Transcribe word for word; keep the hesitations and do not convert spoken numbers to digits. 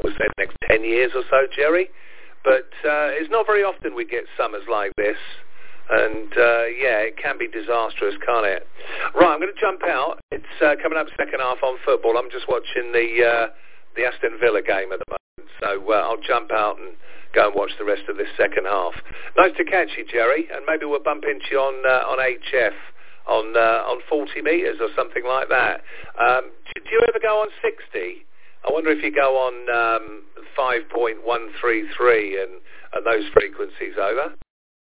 would say, the next ten years or so, Jerry. But uh, it's not very often we get summers like this. And, uh, yeah, it can be disastrous, can't it? Right, I'm going to jump out. It's uh, coming up second half on football. I'm just watching the uh, the Aston Villa game at the moment. So uh, I'll jump out and go and watch the rest of this second half. Nice to catch you, Jerry. And maybe we'll bump into you on, uh, on H F on uh, on forty metres or something like that. Um, do, do you ever go on sixty? I wonder if you go on um, five point one three three and, and those frequencies over.